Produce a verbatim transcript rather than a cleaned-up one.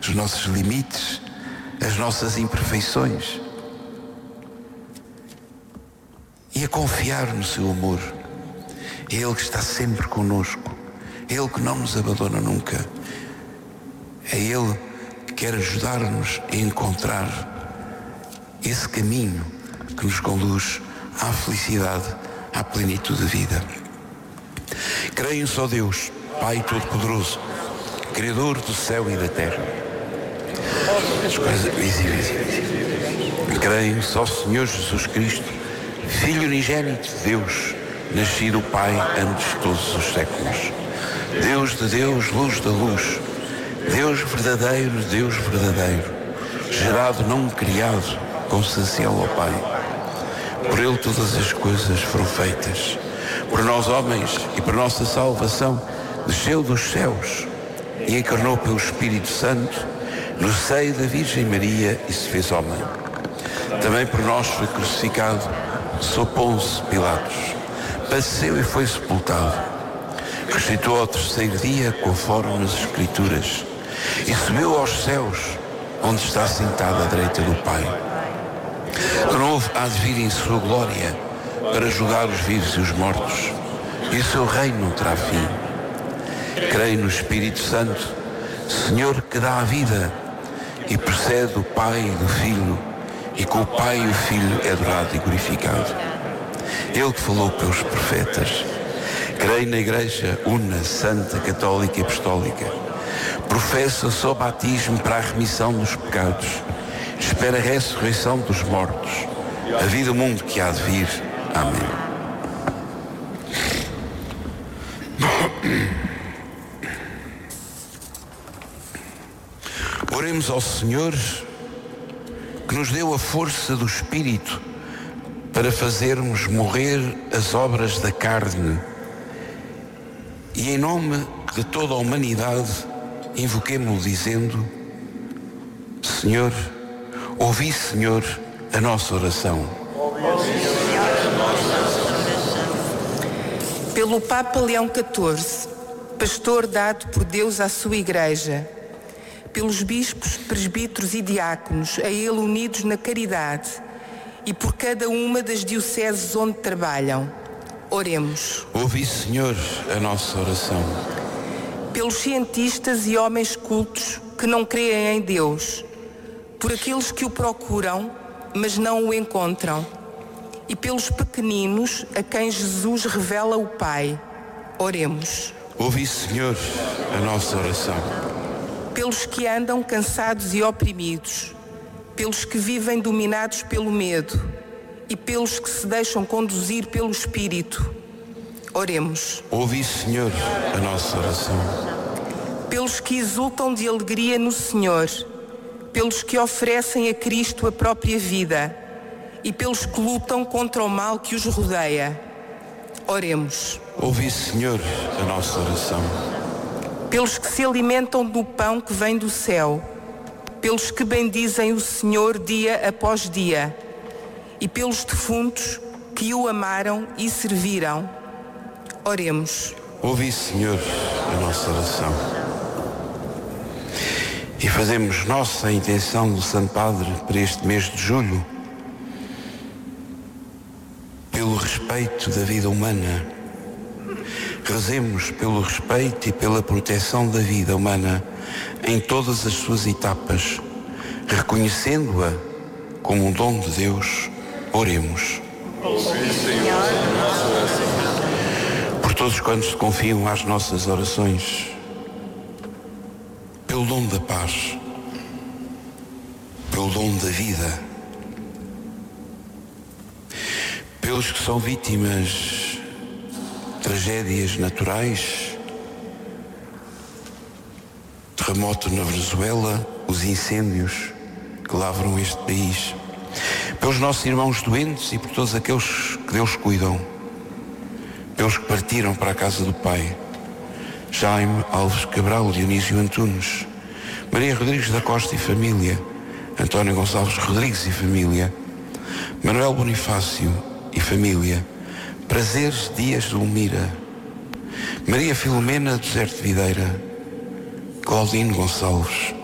os nossos limites, as nossas imperfeições. E a confiar no seu amor. É Ele que está sempre connosco. É Ele que não nos abandona nunca. É Ele que quer ajudar-nos a encontrar esse caminho que nos conduz à felicidade, à plenitude da vida. Creio em só Deus, Pai Todo-Poderoso, Criador do céu e da terra, as coisas visíveis. Creio em só Senhor Jesus Cristo, Filho unigênito de Deus, nascido Pai antes de todos os séculos. Deus de Deus, luz da luz, Deus verdadeiro, Deus verdadeiro, gerado, não criado, consubstancial ao Pai. Por Ele todas as coisas foram feitas. Por nós homens e por nossa salvação, desceu dos céus e encarnou pelo Espírito Santo no seio da Virgem Maria e se fez homem. Também por nós foi crucificado sob Pôncio Pilatos, padeceu e foi sepultado, ressuscitou ao terceiro dia conforme nas Escrituras e subiu aos céus, onde está sentado à direita do Pai. De novo há de vir em sua glória para julgar os vivos e os mortos, e o seu reino não terá fim. Creio no Espírito Santo, Senhor que dá a vida e procede do Pai e do Filho, e com o Pai e o Filho é adorado e glorificado. Ele que falou pelos profetas. Creio na Igreja una, santa, católica e apostólica. Professo o seu batismo para a remissão dos pecados. Espera a ressurreição dos mortos, a vida do mundo que há de vir. Amém. Oremos ao Senhor que nos deu a força do Espírito para fazermos morrer as obras da carne e em nome de toda a humanidade invoquemo-lo dizendo: Senhor, ouvi, Senhor, a nossa oração. Pelo Papa Leão catorze, pastor dado por Deus à sua Igreja, pelos bispos, presbíteros e diáconos, a ele unidos na caridade, e por cada uma das dioceses onde trabalham, oremos. Ouvi, Senhor, a nossa oração. Pelos cientistas e homens cultos que não creem em Deus, por aqueles que o procuram, mas não o encontram, e pelos pequeninos a quem Jesus revela o Pai, oremos. Ouvi, Senhor, a nossa oração. Pelos que andam cansados e oprimidos, pelos que vivem dominados pelo medo e pelos que se deixam conduzir pelo Espírito, oremos. Ouvi, Senhor, a nossa oração. Pelos que exultam de alegria no Senhor, pelos que oferecem a Cristo a própria vida e pelos que lutam contra o mal que os rodeia, oremos. Ouvi, Senhor, a nossa oração. Pelos que se alimentam do pão que vem do céu, pelos que bendizem o Senhor dia após dia, e pelos defuntos que o amaram e serviram, oremos. Ouvi, Senhor, a nossa oração. E fazemos nossa a intenção do Santo Padre para este mês de julho, pelo respeito da vida humana. Rezemos pelo respeito e pela proteção da vida humana em todas as suas etapas, reconhecendo-a como um dom de Deus. Oremos. Por todos quantos se confiam às nossas orações, pelo dom da paz, pelo dom da vida, pelos que são vítimas de tragédias naturais, terremoto na Venezuela, os incêndios que lavram este país, pelos nossos irmãos doentes e por todos aqueles que Deus cuidam, pelos que partiram para a casa do Pai, Jaime Alves Cabral, Dionísio Antunes, Maria Rodrigues da Costa e família, António Gonçalves Rodrigues e família, Manuel Bonifácio e família, Prazeres Dias de Ulmira, Maria Filomena do Deserto de Videira, Claudino Gonçalves,